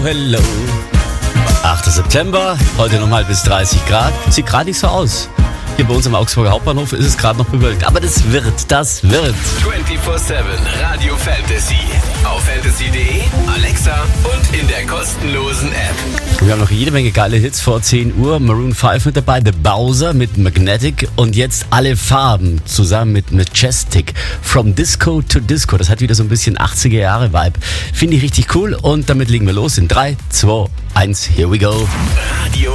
Hello. 8. September, heute nochmal bis 30 Grad. Sieht gerade nicht so aus. Hier bei uns am Augsburger Hauptbahnhof ist es gerade noch bewölkt. Aber das wird. 24/7 Radio Fantasy. Auf fantasy.de, Alexa und in der kostenlosen App. Wir haben noch jede Menge geile Hits vor 10 Uhr. Maroon 5 mit dabei, The Bowser mit Magnetic und jetzt alle Farben zusammen mit Majestic. From Disco to Disco. Das hat wieder so ein bisschen 80er Jahre Vibe. Finde ich richtig cool und damit legen wir los in 3, 2, 1, here we go.